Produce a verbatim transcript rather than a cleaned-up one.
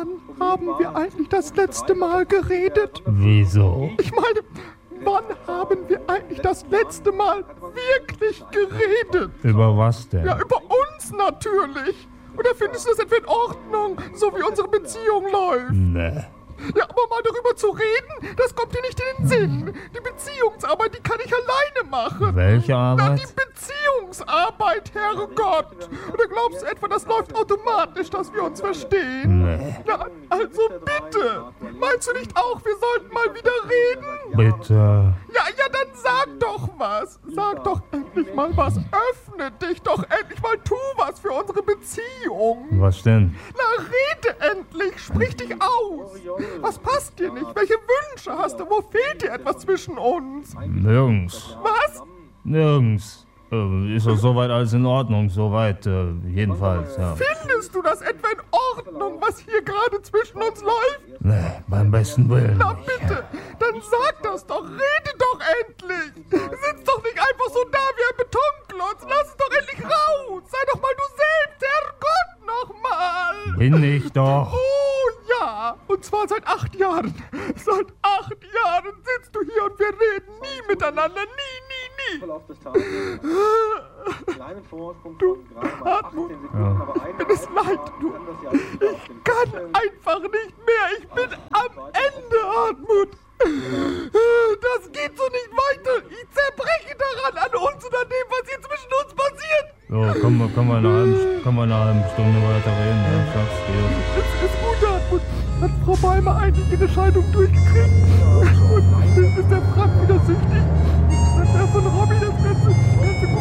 Wann haben wir eigentlich das letzte Mal geredet? Wieso? Ich meine, wann haben wir eigentlich das letzte Mal wirklich geredet? Über was denn? Ja, über uns natürlich. Oder findest du das etwa in Ordnung, so wie unsere Beziehung läuft? Nee. Ja, aber mal darüber zu reden, das kommt dir nicht in den Sinn. Die Beziehungsarbeit, die kann ich alleine machen. Welche Na, Arbeit? die Beziehungsarbeit, Herrgott. Oder glaubst du etwa, das läuft automatisch, dass wir uns verstehen? Nee. Ja, also bitte. Meinst du nicht auch, wir sollten mal wieder reden? Bitte. Ja, ja, dann sag doch was. Sag doch endlich mal was. Öffne dich doch endlich mal. Tu was für unsere Beziehung. Was denn? Na, rede endlich. Sprich dich aus. Was passt dir nicht? Welche Wünsche hast du? Wo fehlt dir etwas zwischen uns? Nirgends. Was? Nirgends. Äh, ist doch soweit alles in Ordnung. Soweit, äh, jedenfalls, ja. Findest du das etwa in Ordnung, was hier gerade zwischen uns läuft? Nee, beim besten Willen. Na bitte, dann sag das doch. Rede doch endlich. Sitz doch nicht einfach so da wie ein Betonklotz. Lass es doch endlich raus. Sei doch mal du selbst, Herrgott, nochmal. Bin ich doch. Oh ja, und zwar seit acht Jahren. Seit acht Jahren sitzt du hier und wir reden nie miteinander. Nie, nie, nie. Verlauf des Tages. Kleinen Vorsprung Du, von gerade mal Hartmut, achtzehn Sekunden, aber eine mir ist leid, du. kann das ja nicht wieder auf den Ich kann Kopf einfach nicht mehr. Ich bin am Ende, Hartmut. Das geht so nicht weiter. Ich zerbreche daran, an uns und an dem, was hier zwischen uns passiert. So, können wir, können wir in einer halben, können wir in einer halben Stunde weiter reden, ja, sag's dir. Es ist gut, Hartmut. Hat Frau Bäumer eigentlich ihre Scheidung durchgekriegt? Und ist der Frank wieder süchtig? Hat der von Robby das ganze, ganze